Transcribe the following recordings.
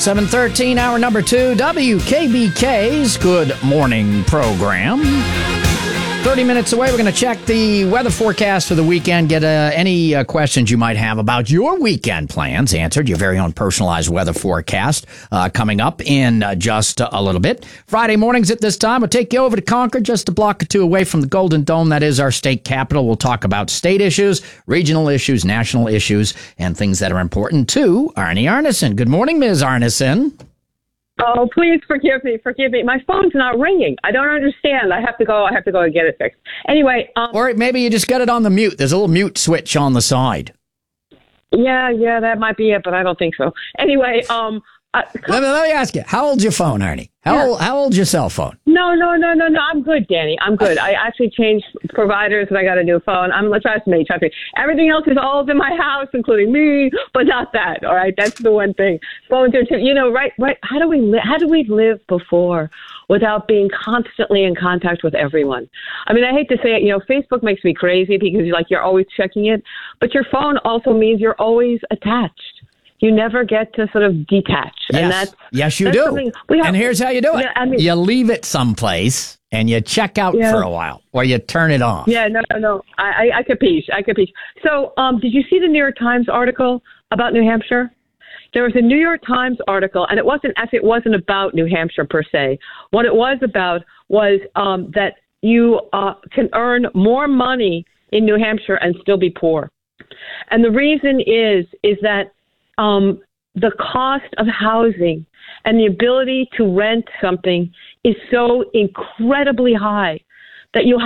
7:13, hour number 2, WKBK's Good Morning Program. 30 minutes away, we're going to check the weather forecast for the weekend, get any questions you might have about your weekend plans answered, your very own personalized weather forecast coming up in just a little bit. Friday mornings at this time, we'll take you over to Concord, just a block or two away from the Golden Dome. That is our state capital. We'll talk about state issues, regional issues, national issues, and things that are important to Arnie Arneson. Good morning, Ms. Arneson. Oh, please forgive me. My phone's not ringing. I don't understand. I have to go and get it fixed. Anyway. Or maybe you just got it on the mute. There's a little mute switch on the side. Yeah, that might be it, but I don't think so. Anyway, let me ask you, how old's your phone, Arnie? How old's your cell phone? No. I'm good, Danny. I'm good. I actually changed providers and I got a new phone. Trust me. Everything else is old in my house, including me, but not that. All right, that's the one thing. Phones are, right. How do we live before without being constantly in contact with everyone? I mean, I hate to say it. Facebook makes me crazy because you're always checking it, but your phone also means you're always attached. You never get to sort of detach. Yes, yes, you do. And here's how you do it. You leave it someplace and you check out for a while, or you turn it off. Yeah, no. I capiche. So did you see the New York Times article about New Hampshire? There was a New York Times article, and it wasn't about New Hampshire per se. What it was about was that you can earn more money in New Hampshire and still be poor. And the reason is that the cost of housing and the ability to rent something is so incredibly high that you're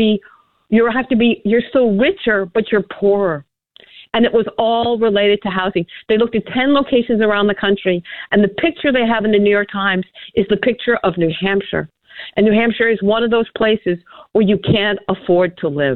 still richer, but you're poorer. And it was all related to housing. They looked at 10 locations around the country, and the picture they have in the New York Times is the picture of New Hampshire. And New Hampshire is one of those places where you can't afford to live.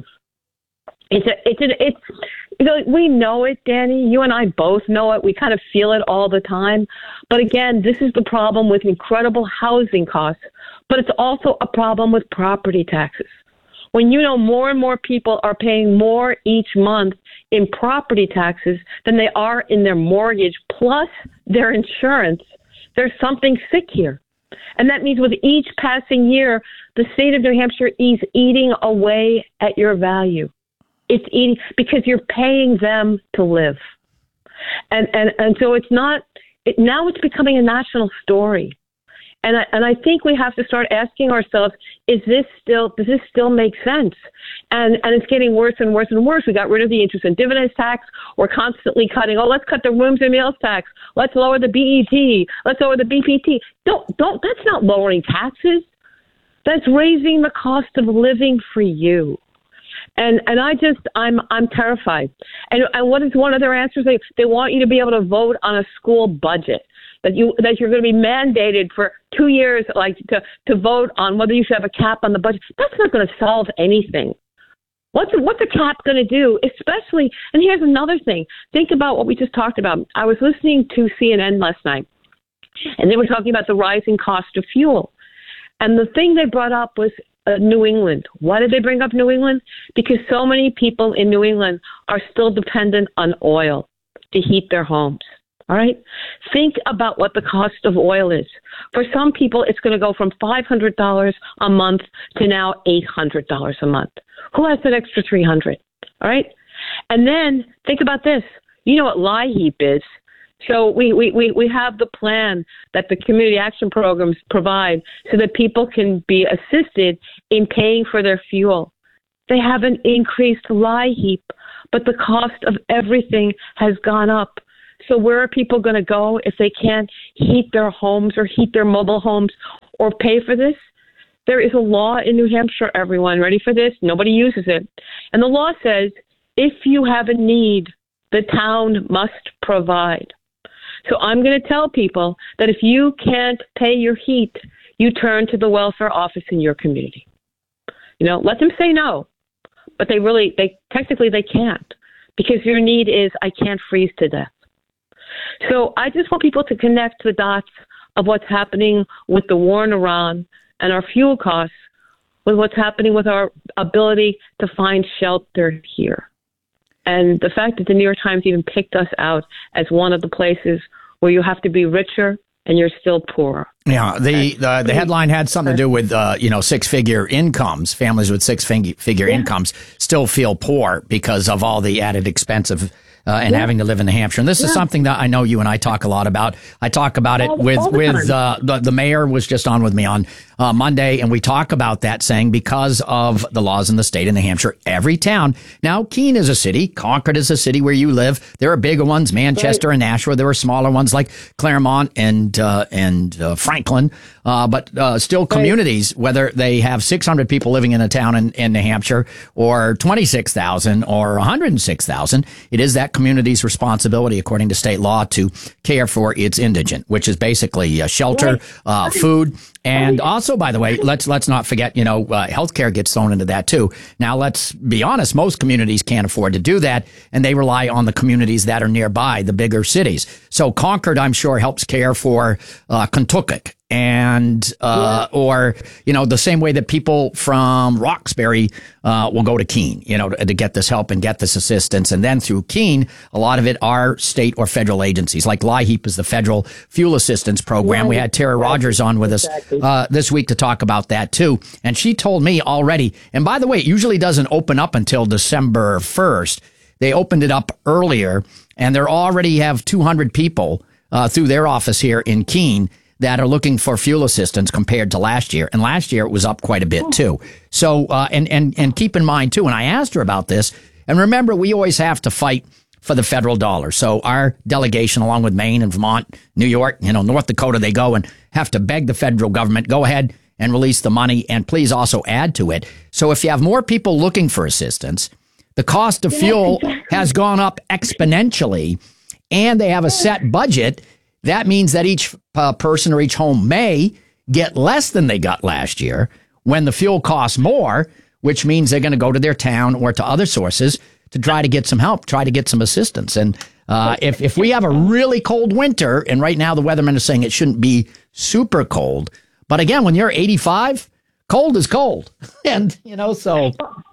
We know it, Danny. You and I both know it. We kind of feel it all the time. But again, this is the problem with incredible housing costs. But it's also a problem with property taxes. When more and more people are paying more each month in property taxes than they are in their mortgage plus their insurance, there's something sick here. And that means with each passing year, the state of New Hampshire is eating away at your value. It's eating because you're paying them to live. And so now it's becoming a national story. And I think we have to start asking ourselves, does this still make sense? And it's getting worse and worse and worse. We got rid of the interest and dividends tax. We're constantly cutting. Let's cut the rooms and meals tax. Let's lower the BET. Let's lower the BPT. That's not lowering taxes. That's raising the cost of living for you. And I'm terrified. And what is one of their answers? They want you to be able to vote on a school budget, that you're going to be mandated for 2 years, to vote on whether you should have a cap on the budget. That's not going to solve anything. What's a cap going to do? Especially, and here's another thing. Think about what we just talked about. I was listening to CNN last night, and they were talking about the rising cost of fuel. And the thing they brought up was New England. Why did they bring up New England? Because so many people in New England are still dependent on oil to heat their homes. All right? Think about what the cost of oil is. For some people, it's going to go from $500 a month to now $800 a month. Who has that extra $300? All right? And then think about this. You know what LIHEAP is? So we have the plan that the community action programs provide so that people can be assisted in paying for their fuel. They haven't increased LIHEAP, but the cost of everything has gone up. So where are people going to go if they can't heat their homes or heat their mobile homes or pay for this? There is a law in New Hampshire, everyone. Ready for this? Nobody uses it. And the law says if you have a need, the town must provide. So I'm going to tell people that if you can't pay your heat, you turn to the welfare office in your community. Let them say no, but technically they can't, because your need is, I can't freeze to death. So I just want people to connect the dots of what's happening with the war in Iran and our fuel costs with what's happening with our ability to find shelter here. And the fact that the New York Times even picked us out as one of the places where you have to be richer and you're still poor. Yeah, the headline had something to do with six-figure incomes. Families with six-figure incomes still feel poor because of all the added expense of having to live in New Hampshire. And this is something that I know you and I talk a lot about. I talk about it with the mayor was just on with me on Monday, and we talk about that, saying because of the laws in the state of New Hampshire, every town now, Keene is a city, Concord is a city where you live. There are bigger ones, Manchester and Nashua. There are smaller ones like Claremont and Franklin, but still communities, whether they have 600 people living in a town in New Hampshire or 26,000 or 106,000, it is that community's responsibility, according to state law, to care for its indigent, which is basically shelter, food. And also, by the way, let's not forget, healthcare gets thrown into that too. Now, let's be honest, most communities can't afford to do that, and they rely on the communities that are nearby, the bigger cities. So Concord, I'm sure, helps care for Kentucky. And, or, the same way that people from Roxbury, will go to Keene, to get this help and get this assistance. And then through Keene, a lot of it are state or federal agencies, like LIHEAP is the Federal Fuel Assistance Program. We had Tara Rogers on with us, this week to talk about that too. And she told me already, and by the way, it usually doesn't open up until December 1st. They opened it up earlier, and they already have 200 people, through their office here in Keene that are looking for fuel assistance compared to last year. And last year it was up quite a bit too. So, and keep in mind too, and I asked her about this, and remember, we always have to fight for the federal dollar. So our delegation, along with Maine and Vermont, New York, North Dakota, they go and have to beg the federal government, go ahead and release the money, and please also add to it. So if you have more people looking for assistance, the cost of fuel has gone up exponentially, and they have a set budget. That means that each person or each home may get less than they got last year when the fuel costs more, which means they're going to go to their town or to other sources to try to get some help, try to get some assistance. And if we have a really cold winter, and right now the weathermen are saying it shouldn't be super cold, but again, when you're 85, cold is cold. And, so...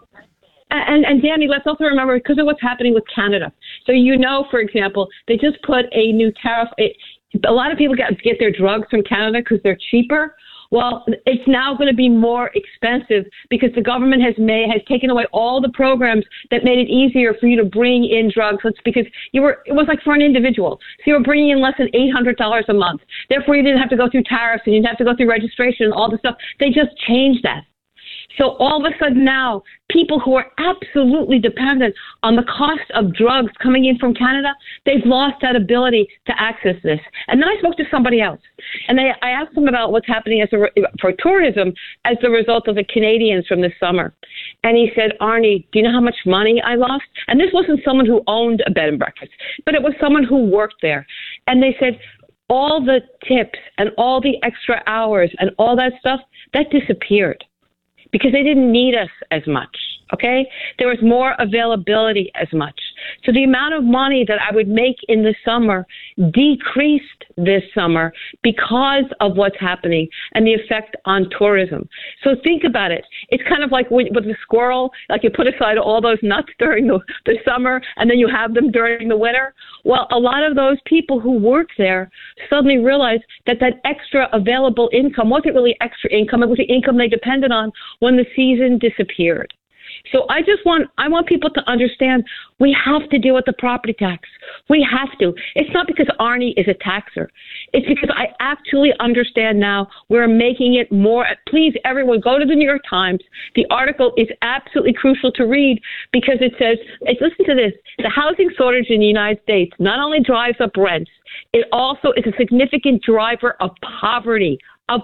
And Danny, let's also remember, because of what's happening with Canada. So, for example, they just put a new tariff. A lot of people get their drugs from Canada because they're cheaper. Well, it's now going to be more expensive because the government has taken away all the programs that made it easier for you to bring in drugs. That's because it was like for an individual. So you were bringing in less than $800 a month. Therefore, you didn't have to go through tariffs and you didn't have to go through registration and all the stuff. They just changed that. So all of a sudden now, people who are absolutely dependent on the cost of drugs coming in from Canada, they've lost that ability to access this. And then I spoke to somebody else, and I asked them about what's happening for tourism as the result of the Canadians from this summer. And he said, Arnie, do you know how much money I lost? And this wasn't someone who owned a bed and breakfast, but it was someone who worked there. And they said, all the tips and all the extra hours and all that stuff, that disappeared. Because they didn't need us as much, okay? There was more availability as much. So the amount of money that I would make in the summer decreased this summer because of what's happening and the effect on tourism. So think about it. It's kind of like with the squirrel, like you put aside all those nuts during the summer and then you have them during the winter. Well, a lot of those people who work there suddenly realized that extra available income wasn't really extra income. It was the income they depended on when the season disappeared. So I want people to understand we have to deal with the property tax. We have to. It's not because Arnie is a taxer. It's because I actually understand now we're making it more. Please, everyone, go to the New York Times. The article is absolutely crucial to read because it says, listen to this, the housing shortage in the United States not only drives up rents, it also is a significant driver of poverty.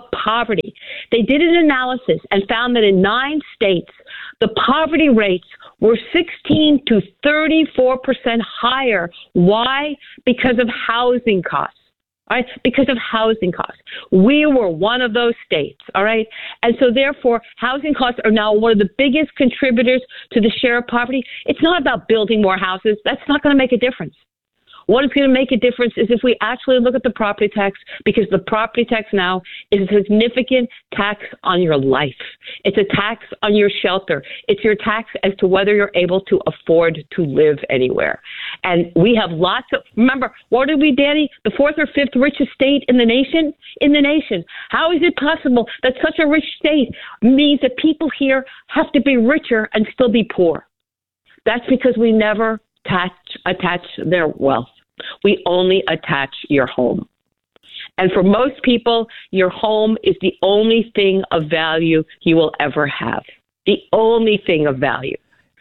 They did an analysis and found that in 9 states, the poverty rates were 16 to 34% higher. Why? Because of housing costs. All right? Because of housing costs. We were one of those states. All right? And so therefore, housing costs are now one of the biggest contributors to the share of poverty. It's not about building more houses. That's not going to make a difference. What is going to make a difference is if we actually look at the property tax, because the property tax now is a significant tax on your life. It's a tax on your shelter. It's your tax as to whether you're able to afford to live anywhere. And we have lots of, remember, what are we, Danny? The fourth or fifth richest state in the nation? In the nation. How is it possible that such a rich state means that people here have to be richer and still be poor? That's because we never attach their wealth. We only attach your home. And for most people, your home is the only thing of value you will ever have. The only thing of value.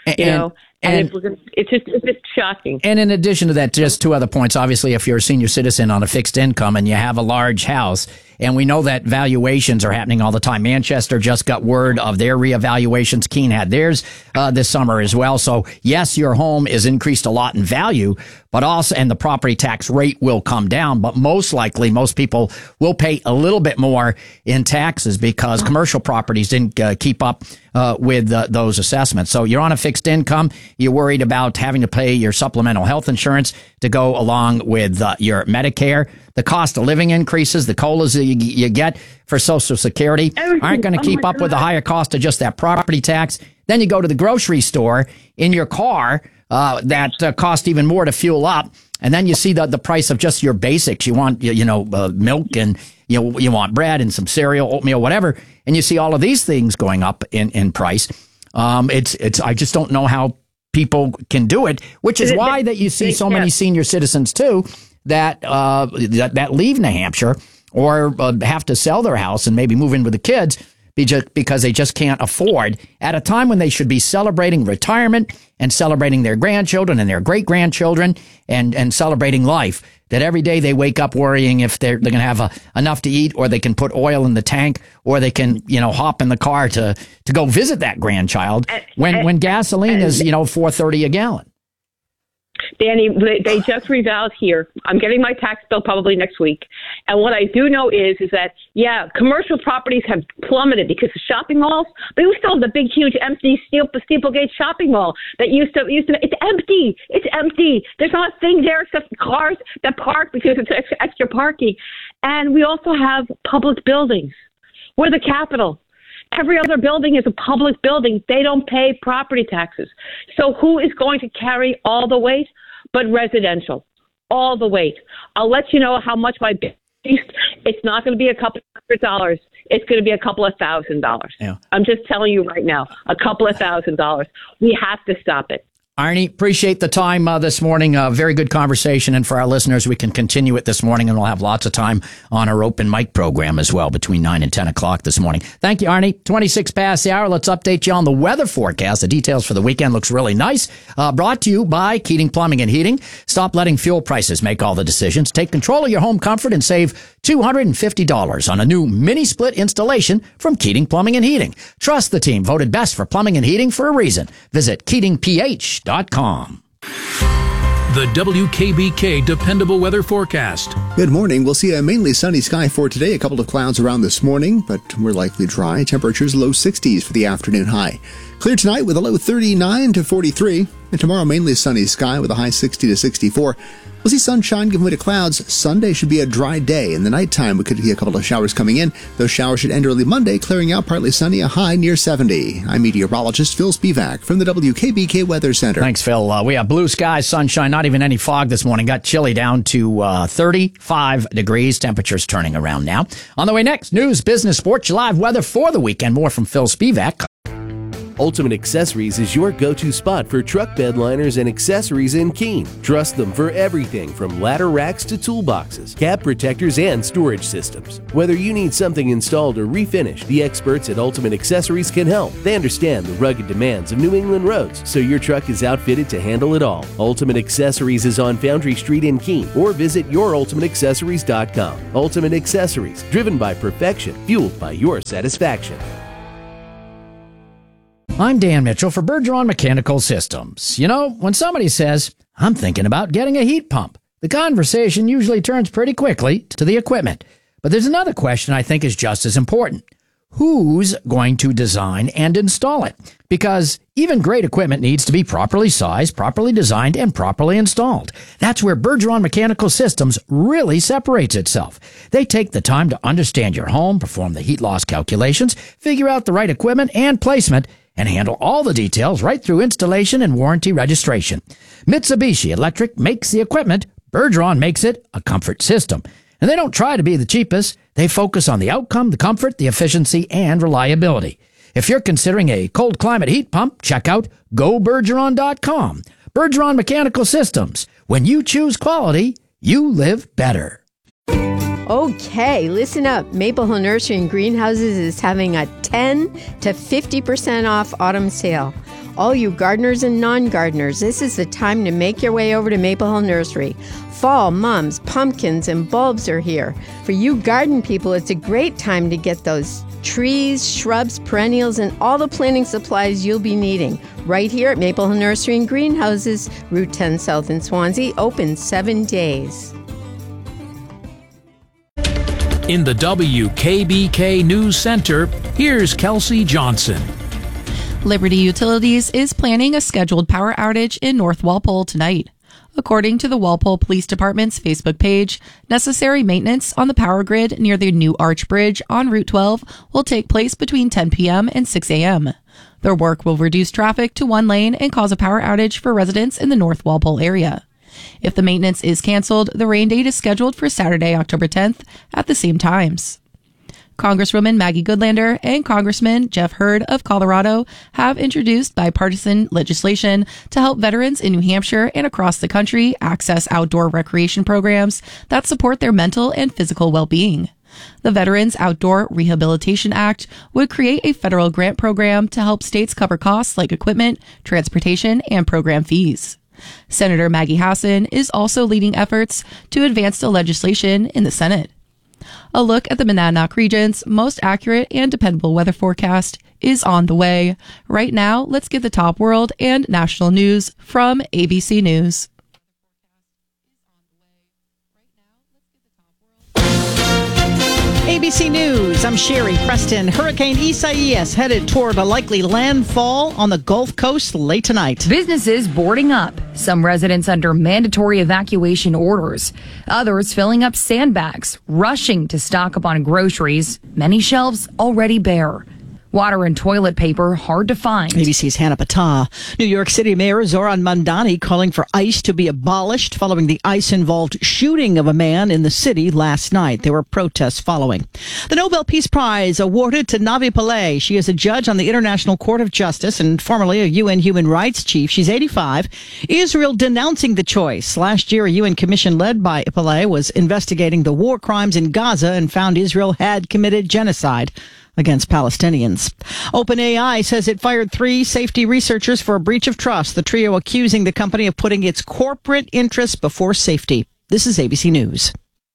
And it's just shocking. And in addition to that, just two other points. Obviously, if you're a senior citizen on a fixed income and you have a large house, and we know that valuations are happening all the time. Manchester just got word of their reevaluations. Keene had theirs this summer as well. So yes, your home is increased a lot in value, but also, and the property tax rate will come down, but most likely most people will pay a little bit more in taxes because commercial properties didn't keep up with those assessments. So you're on a fixed income. You're worried about having to pay your supplemental health insurance to go along with your Medicare. The cost of living increases. The COLAs that you get for Social Security aren't going to keep up with the higher cost of just that property tax. Then you go to the grocery store in your car that cost even more to fuel up. And then you see the price of just your basics. You want, milk and you want bread and some cereal, oatmeal, whatever. And you see all of these things going up in price. I just don't know how people can do it, which is why that you see so many senior citizens too that leave New Hampshire or have to sell their house and maybe move in with the kids because they just can't afford at a time when they should be celebrating retirement and celebrating their grandchildren and their great-grandchildren and celebrating life. That every day they wake up worrying if they're going to have enough to eat, or they can put oil in the tank, or they can, hop in the car to go visit that grandchild when gasoline is, $4.30 a gallon. Danny, they just revaled here. I'm getting my tax bill probably next week. And what I do know is that, commercial properties have plummeted because of shopping malls. But we still have the big, huge, empty Steeplegate shopping mall that used to. It's empty. It's empty. There's not a thing there except cars that park because it's extra parking. And we also have public buildings. We're the capital. Every other building is a public building. They don't pay property taxes. So who is going to carry all the weight? But residential. All the weight. I'll let you know how much my bill is. It's not going to be a couple $100. It's going to be a couple of $1,000. Yeah. I'm just telling you right now, a couple of $1,000. We have to stop it. Arnie, appreciate the time this morning. Very good conversation. And for our listeners, we can continue it this morning, and we'll have lots of time on our open mic program as well between 9 and 10 o'clock this morning. Thank you, Arnie. 26 past the hour. Let's update you on the weather forecast. The details for the weekend looks really nice. Brought to you by Keating Plumbing and Heating. Stop letting fuel prices make all the decisions. Take control of your home comfort and save $250 on a new mini split installation from Keating Plumbing and Heating. Trust the team voted best for plumbing and heating for a reason. Visit KeatingPH.com. The WKBK Dependable Weather Forecast. Good morning. We'll see a mainly sunny sky for today. A couple of clouds around this morning, but we're likely dry. Temperatures low 60s for the afternoon high. Clear tonight with a low 39 to 43. And tomorrow mainly sunny sky with a high 60 to 64. We'll see sunshine giving way to clouds. Sunday should be a dry day. In the nighttime, we could see a couple of showers coming in. Those showers should end early Monday, clearing out partly sunny, a high near 70. I'm meteorologist Phil Spivak from the WKBK Weather Center. Thanks, Phil. We have blue skies, sunshine, not even any fog this morning. Got chilly down to 35 degrees. Temperatures turning around now. On the way next, news, business, sports, live weather for the weekend. More from Phil Spivak. Ultimate Accessories is your go-to spot for truck bed liners and accessories in Keene. Trust them for everything from ladder racks to toolboxes, cab protectors, and storage systems. Whether you need something installed or refinished, the experts at Ultimate Accessories can help. They understand the rugged demands of New England roads, so your truck is outfitted to handle it all. Ultimate Accessories is on Foundry Street in Keene, or visit yourultimateaccessories.com. Ultimate Accessories, driven by perfection, fueled by your satisfaction. I'm Dan Mitchell for Bergeron Mechanical Systems. When somebody says, I'm thinking about getting a heat pump, the conversation usually turns pretty quickly to the equipment. But there's another question I think is just as important. who's going to design and install it. Because even great equipment needs to be properly sized, properly designed, and properly installed. That's where Bergeron Mechanical Systems really separates itself. They take the time to understand your home, perform the heat loss calculations, figure out the right equipment and placement, and handle all the details right through installation and warranty registration. Mitsubishi Electric makes the equipment. Bergeron makes it a comfort system. And they don't try to be the cheapest. They focus on the outcome, the comfort, the efficiency, and reliability. If you're considering a cold climate heat pump, check out GoBergeron.com. Bergeron Mechanical Systems. When you choose quality, you live better. Okay, listen up. Maple Hill Nursery and Greenhouses is having a 10 to 50% off autumn sale. All you gardeners and non-gardeners, this is the time to make your way over to Maple Hill Nursery. Fall, mums, pumpkins, and bulbs are here. For you garden people, it's a great time to get those trees, shrubs, perennials, and all the planting supplies you'll be needing. Right here at Maple Hill Nursery and Greenhouses, Route 10 South in Swansea, open 7 days. In the WKBK News Center, here's Kelsey Johnson. Liberty Utilities is planning a scheduled power outage in North Walpole tonight. According to the Walpole Police Department's Facebook page, necessary maintenance on the power grid near the New Arch Bridge on Route 12 will take place between 10 p.m. and 6 a.m. Their work will reduce traffic to one lane and cause a power outage for residents in the North Walpole area. If the maintenance is canceled, the rain date is scheduled for Saturday, October 10th at the same times. Congresswoman Maggie Goodlander and Congressman Jeff Hurd of Colorado have introduced bipartisan legislation to help veterans in New Hampshire and across the country access outdoor recreation programs that support their mental and physical well-being. The Veterans Outdoor Rehabilitation Act would create a federal grant program to help states cover costs like equipment, transportation, and program fees. Senator Maggie Hassan is also leading efforts to advance the legislation in the Senate. A look at the Monadnock region's most accurate and dependable weather forecast is on the way. Right now, let's get the top world and national news from ABC News. ABC News, I'm Sherry Preston. Hurricane Isaias headed toward a likely landfall on the Gulf Coast late tonight. Businesses boarding up, some residents under mandatory evacuation orders, others filling up sandbags, rushing to stock up on groceries, many shelves already bare. Water and toilet paper hard to find. ABC's Hannah Patah. New York City Mayor Zoran Mandani calling for ICE to be abolished following the ICE-involved shooting of a man in the city last night. There were protests following. The Nobel Peace Prize awarded to Navi Pillay. She is a judge on the International Court of Justice and formerly a UN human rights chief. She's 85. Israel denouncing the choice. Last year, a UN commission led by Pillay was investigating the war crimes in Gaza and found Israel had committed genocide against Palestinians. OpenAI says it fired 3 safety researchers for a breach of trust, the trio accusing the company of putting its corporate interests before safety. This is ABC News.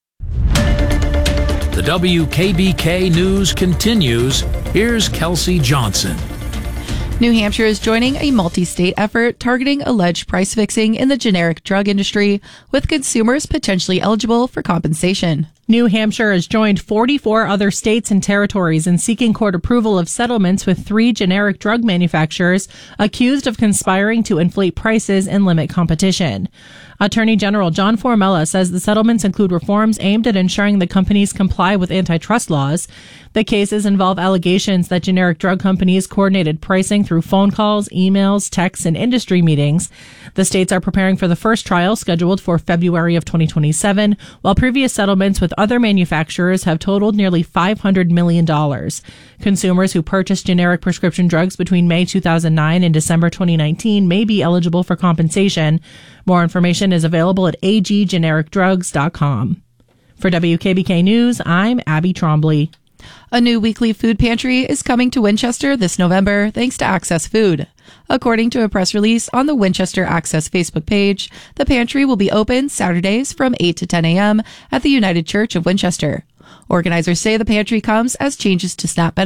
The WKBK News continues. Here's Kelsey Johnson. New Hampshire is joining a multi-state effort targeting alleged price fixing in the generic drug industry, with consumers potentially eligible for compensation. New Hampshire has joined 44 other states and territories in seeking court approval of settlements with 3 generic drug manufacturers accused of conspiring to inflate prices and limit competition. Attorney General John Formella says the settlements include reforms aimed at ensuring the companies comply with antitrust laws. The cases involve allegations that generic drug companies coordinated pricing through phone calls, emails, texts, and industry meetings. The states are preparing for the first trial scheduled for February of 2027, while previous settlements with other manufacturers have totaled nearly $500 million. Consumers who purchased generic prescription drugs between May 2009 and December 2019 may be eligible for compensation. More information is available at aggenericdrugs.com. For WKBK News, I'm Abby Trombley. A new weekly food pantry is coming to Winchester this November thanks to Access Food. According to a press release on the Winchester Access Facebook page, the pantry will be open Saturdays from 8 to 10 a.m. at the United Church of Winchester. Organizers say the pantry comes as changes to SNAP benefits